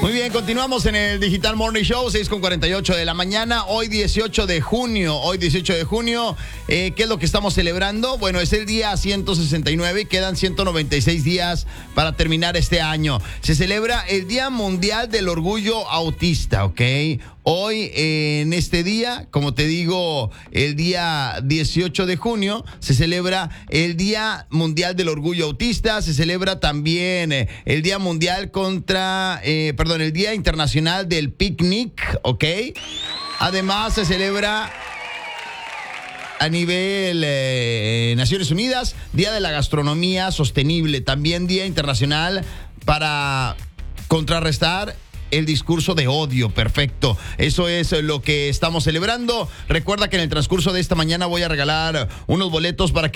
Muy bien, continuamos en el Digital Morning Show, 6:48 de la mañana, hoy 18 de junio. ¿Qué es lo que estamos celebrando? Bueno, es el día 169 y quedan 196 días para terminar este año. Se celebra el Día Mundial del Orgullo Autista, ¿ok? Hoy, en este día, como te digo, el día 18 de junio, se celebra el Día Mundial del Orgullo Autista, se celebra también el Día Mundial el Día Internacional del Picnic, ¿ok? Además, se celebra a nivel Naciones Unidas, Día de la Gastronomía Sostenible, también Día Internacional para contrarrestar el discurso de odio. Perfecto. Eso es lo que estamos celebrando. Recuerda que en el transcurso de esta mañana voy a regalar unos boletos para que